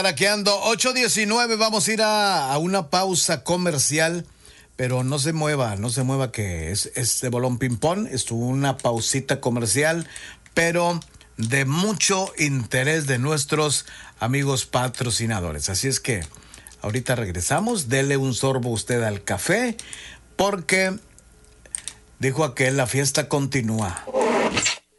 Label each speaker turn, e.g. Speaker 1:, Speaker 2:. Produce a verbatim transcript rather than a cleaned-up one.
Speaker 1: Aquí ando, ocho diecinueve, vamos a ir a, a una pausa comercial, pero no se mueva, no se mueva que es, es de bolón ping-pong, es una pausita comercial, pero de mucho interés de nuestros amigos patrocinadores. Así es que ahorita regresamos, dele un sorbo usted al café, porque dijo aquel, la fiesta continúa.